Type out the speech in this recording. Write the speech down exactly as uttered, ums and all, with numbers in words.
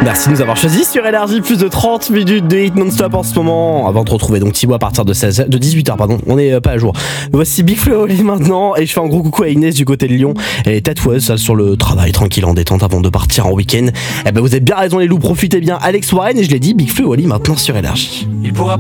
Merci de nous avoir choisis sur Énergie, plus de trente minutes de hit non-stop en ce moment. Avant de retrouver donc Thibaut à partir de, seize, de dix-huit heures, pardon, on est euh, pas à jour. Voici Big Flo et Oli maintenant, et je fais un gros coucou à Inès du côté de Lyon. Elle est tatoueuse, ça, sur le travail, tranquille, en détente avant de partir en week-end. Eh ben vous avez bien raison les loups, profitez bien. Alex Warren, et je l'ai dit, Big Flo et Oli maintenant sur Énergie. Il pourra